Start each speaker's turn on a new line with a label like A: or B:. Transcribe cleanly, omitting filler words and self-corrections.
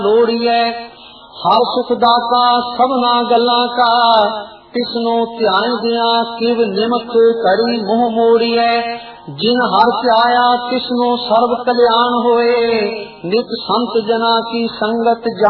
A: ਲੋੜੀਐ। ਹਰ ਸੁਖ ਦਾਤਾ ਸਭਨਾ ਗੱਲਾਂ ਕਾ, ਤਿਸਨੂੰ ਧਿਆਨ ਦਿਆਂ ਕਿਵ ਨਿਮਕ ਕਰੀ ਮੋਹ ਮੋੜੀਐ। ਜਿਨ ਹਰ ਧਿਆਇਆ ਤਿਸਨੂੰ ਸਰਬ ਕਲਿਆਣ ਹੋਏ, ਨਿਤ ਸੰਤ ਜਨਾ ਕੀ ਸੰਗਤ